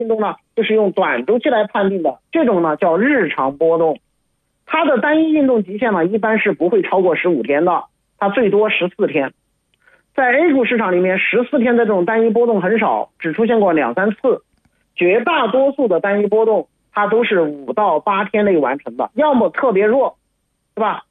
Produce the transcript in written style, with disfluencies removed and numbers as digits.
运动呢，就是用短周期来判定的，这种呢叫日常波动。它的单一运动极限呢，一般是不会超过15天的，它最多14天。在 A 股市场里面，14天的这种单一波动很少，只出现过2、3次。绝大多数的单一波动，它都是5到8天内完成的，要么特别弱，对吧？